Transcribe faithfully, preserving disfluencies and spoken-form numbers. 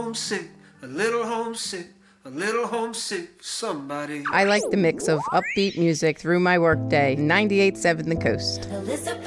homesick, a little homesick, a little homesick for somebody. I like the mix of upbeat music through my workday. ninety-eight point seven The Coast.